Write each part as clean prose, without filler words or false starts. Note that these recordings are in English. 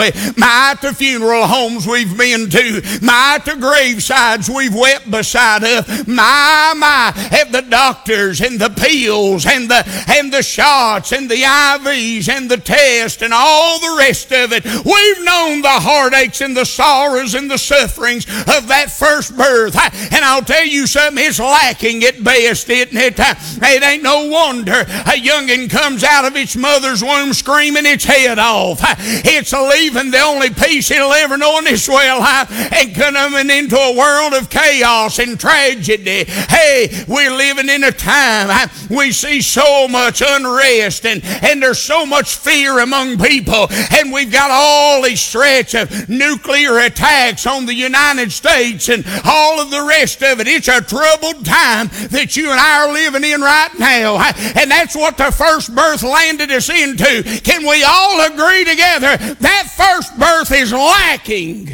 My, to funeral homes we've been to. My, to gravesides we've wept beside of. My, at the doctors and the pills and the shots and the IVs and the tests and all the rest of it. We've known the heartaches and the sorrows and the sufferings of that first birth. And I'll tell you something, it's lacking at best, isn't it? It ain't no wonder a youngin' comes out of its mother's womb screaming its head off. It's leaving the only peace it'll ever know in this way of life and coming into a world of chaos and tragedy. Hey, we're living in a time we see so much unrest and there's so much fear among people, and we've got all these threats of nuclear attacks on the United States and all of the rest of it. It's a troubled time that you and I are living in right now, and that's what the first birth landed us into. Can we all agree together that first birth is lacking?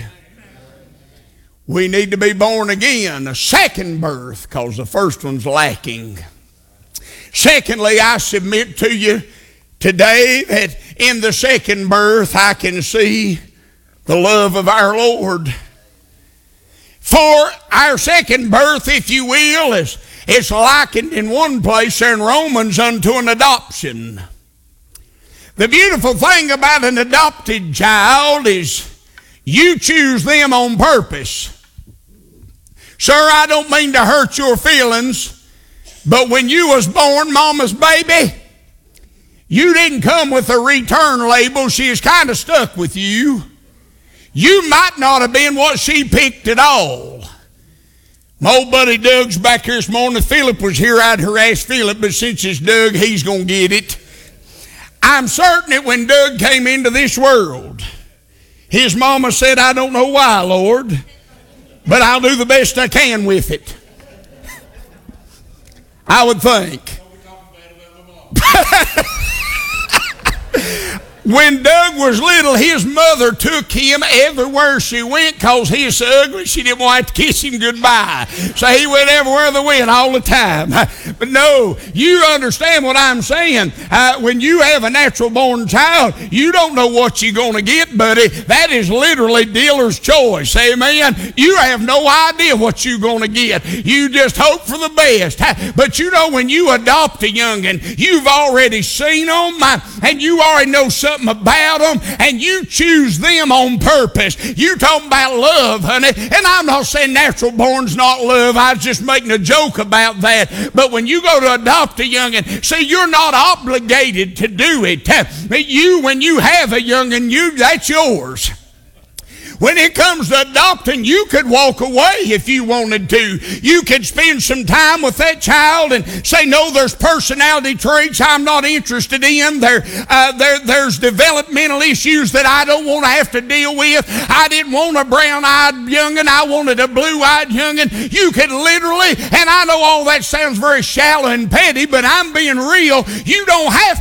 We need to be born again, a second birth, because the first one's lacking. Secondly, I submit to you today that in the second birth I can see the love of our Lord. For our second birth, if you will, is likened in one place there in Romans unto an adoption. The beautiful thing about an adopted child is you choose them on purpose. Sir, I don't mean to hurt your feelings, but when you was born, Mama's baby, you didn't come with a return label. She is kind of stuck with you. You might not have been what she picked at all. My old buddy Doug's back here this morning. If Philip was here, I'd harass Philip, but since it's Doug, he's going to get it. I'm certain that when Doug came into this world, his mama said, I don't know why, Lord, but I'll do the best I can with it. I would think. When Doug was little, his mother took him everywhere she went because he was so ugly she didn't want to kiss him goodbye. So he went everywhere they went all the time. But no, you understand what I'm saying. When you have a natural born child, you don't know what you're going to get, buddy. That is literally dealer's choice. Amen. You have no idea what you're going to get. You just hope for the best. But you know, when you adopt a youngin', you've already seen them and you already know something about them, and you choose them on purpose. You talking about love, honey, and I'm not saying natural born's not love. I was just making a joke about that. But when you go to adopt a youngin', see, you're not obligated to do it. When you have a youngin', that's yours. When it comes to adopting, you could walk away if you wanted to. You could spend some time with that child and say, no, there's personality traits I'm not interested in. There's developmental issues that I don't want to have to deal with. I didn't want a brown-eyed youngin'. I wanted a blue-eyed youngin'. You could literally, and I know all that sounds very shallow and petty, but I'm being real. You don't have